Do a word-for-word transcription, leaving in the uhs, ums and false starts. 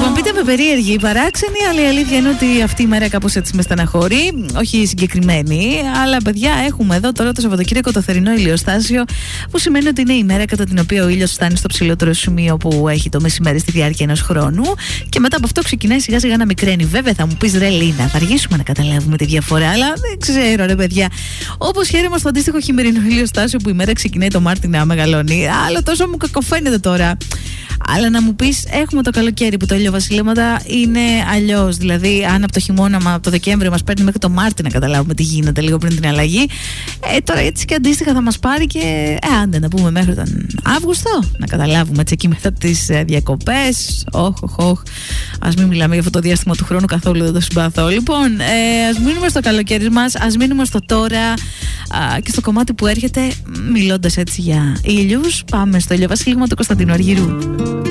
μου πείτε με περίεργη ή παράξενη, αλλά η αλήθεια είναι ότι αυτή η μέρα κάπως έτσι με στεναχωρεί. Όχι συγκεκριμένη, αλλά παιδιά, έχουμε εδώ τώρα το Σαββατοκύριακο το θερινό ηλιοστάσιο, που σημαίνει ότι είναι η μέρα κατά την οποία ο ήλιος φτάνει στο ψηλότερο σημείο που έχει το μεσημέρι στη διάρκεια ενός χρόνου. Και μετά από αυτό ξεκινάει σιγά σιγά να μικραίνει. Βέβαια, θα μου πεις ρε Λίνα, θα αργήσουμε να καταλάβουμε τη διαφορά, αλλά δεν ξέρω, ρε παιδιά. Όπως χαίρεμα στο αντίστοιχο χειμερινό ηλιοστάσιο που η μέρα ξεκινάει το Μάρτι να μεγαλώνει, άλλο τόσο μου κακοφαίνεται τώρα. Αλλά να μου πεις, έχουμε το καλοκαίρι που τα ηλιοβασιλέματα είναι αλλιώς. Δηλαδή, αν από το χειμώνα, από το Δεκέμβριο μας παίρνει μέχρι το Μάρτι να καταλάβουμε τι γίνεται λίγο πριν την αλλαγή. Ε, τώρα έτσι και αντίστοιχα θα μας πάρει και ε, άντε να πούμε μέχρι τον Αύγουστο να καταλάβουμε έτσι εκεί μετά τις ε, διακοπές. Όχ, όχ, όχ. Ας μην μιλάμε για αυτό το διάστημα του χρόνου, καθόλου δεν το συμπαθώ. Λοιπόν, ε, ας μείνουμε στο καλοκαίρι μας, ας μείνουμε στο τώρα α, και στο κομμάτι που έρχεται, μιλώντας έτσι για ήλιους. Πάμε στο ηλιοβασίλεμα του Κωνσταντίνου Αργυρού.